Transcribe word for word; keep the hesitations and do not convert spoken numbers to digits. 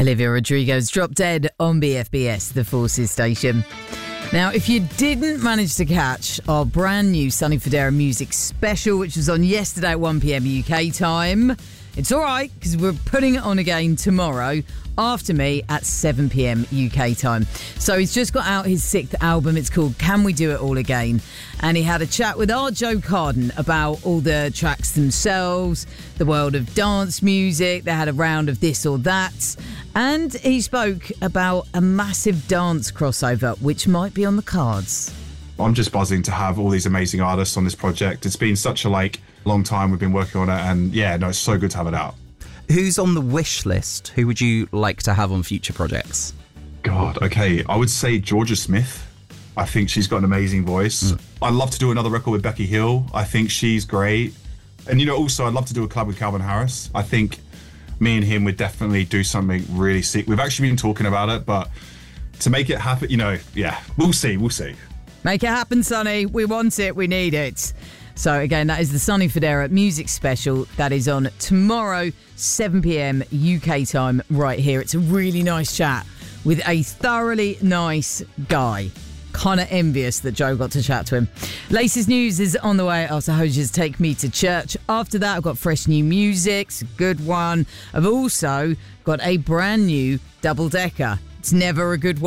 Olivia Rodrigo's Drop Dead on B F B S, the Forces station. Now, if you didn't manage to catch our brand new Sonny Fodera music special, which was on yesterday at one p.m. U K time, it's all right, because we're putting it on again tomorrow after me at seven p.m. U K time. So he's just got out his sixth album. It's called Can We Do It All Again? And he had a chat with our Joe Carden about all the tracks themselves, the world of dance music. They had a round of this or that. And he spoke about a massive dance crossover, which might be on the cards. I'm just buzzing to have all these amazing artists on this project. It's been such a like long time we've been working on it, and yeah, no, it's so good to have it out. Who's on the wish list? Who would you like to have on future projects? God, okay, I would say Georgia Smith. I think she's got an amazing voice. Mm. I'd love to do another record with Becky Hill. I think she's great. And you know, also I'd love to do a collab with Calvin Harris. I think me and him would definitely do something really sick. We've actually been talking about it, but to make it happen, you know, yeah, we'll see, we'll see. Make it happen, Sonny. We want it, we need it. So again, that is the Sonny Fodera music special that is on tomorrow, seven p.m. U K time, right here. It's a really nice chat with a thoroughly nice guy. Kind of envious that Joe got to chat to him. Latest news is on the way after Hosiers Take Me to Church. After that, I've got fresh new music. It's a good one. I've also got a brand new double-decker. It's never a good one.